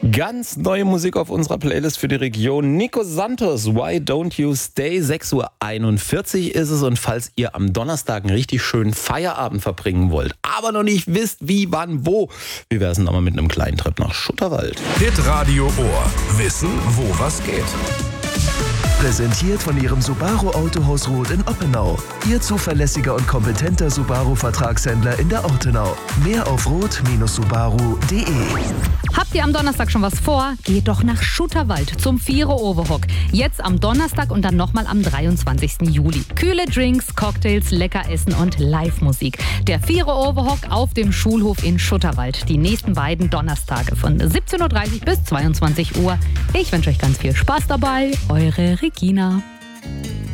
Ganz neue Musik auf unserer Playlist für die Region. Nico Santos, Why Don't You Stay? 6:41 Uhr ist es. Und falls ihr am Donnerstag einen richtig schönen Feierabend verbringen wollt, aber noch nicht wisst, wie, wann, wo, wie wär's denn nochmal mit einem kleinen Trip nach Schutterwald? Hitradio Ohr. Wissen, wo was geht. Präsentiert von Ihrem Subaru Autohaus Roth in Oppenau. Ihr zuverlässiger und kompetenter Subaru-Vertragshändler in der Ortenau. Mehr auf roth-subaru.de. Habt ihr am Donnerstag schon was vor? Geht doch nach Schutterwald zum Vierer Overhock. Jetzt am Donnerstag und dann nochmal am 23. Juli. Kühle Drinks, Cocktails, lecker Essen und Live-Musik. Der Vierer Overhock auf dem Schulhof in Schutterwald. Die nächsten beiden Donnerstage von 17:30 Uhr bis 22 Uhr. Ich wünsche euch ganz viel Spaß dabei. Eure Regina.